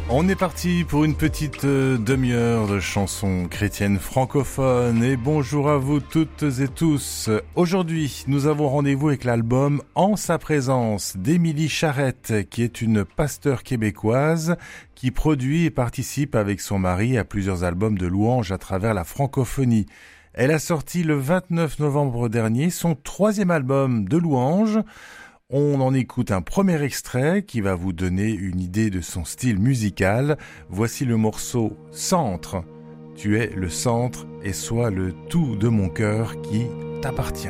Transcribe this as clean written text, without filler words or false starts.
On est parti pour une petite demi-heure de chansons chrétiennes francophones et bonjour à vous toutes et tous. Aujourd'hui, nous avons rendez-vous avec l'album En sa présence d'Émilie Charette, qui est une pasteure québécoise qui produit et participe avec son mari à plusieurs albums de louanges à travers la francophonie. Elle a sorti le 29 novembre dernier son 3e album de louanges. On en écoute un premier extrait qui va vous donner une idée de son style musical. Voici le morceau Centre. Tu es le centre et sois le tout de mon cœur qui t'appartient.